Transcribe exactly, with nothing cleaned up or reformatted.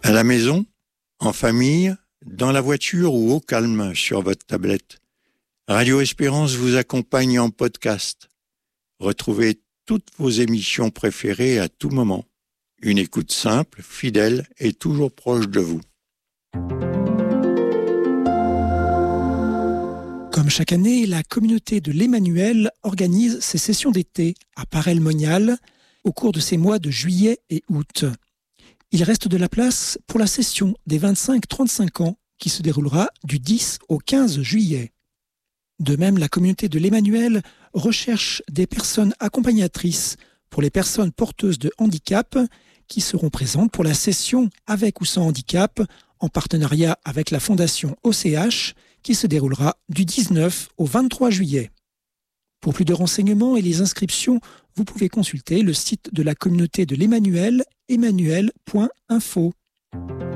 À la maison, en famille, dans la voiture ou au calme sur votre tablette. Radio Espérance vous accompagne en podcast. Retrouvez toutes vos émissions préférées à tout moment. Une écoute simple, fidèle et toujours proche de vous. Comme chaque année, la communauté de l'Emmanuel organise ses sessions d'été à Paray-le-Monial au cours de ces mois de juillet et août. Il reste de la place pour la session des vingt-cinq trente-cinq ans qui se déroulera du dix au quinze juillet. De même, la communauté de l'Emmanuel recherche des personnes accompagnatrices pour les personnes porteuses de handicap qui seront présentes pour la session avec ou sans handicap en partenariat avec la Fondation O C H qui se déroulera du dix-neuf au vingt-trois juillet. Pour plus de renseignements et les inscriptions, vous pouvez consulter le site de la communauté de l'Emmanuel, emmanuel point info.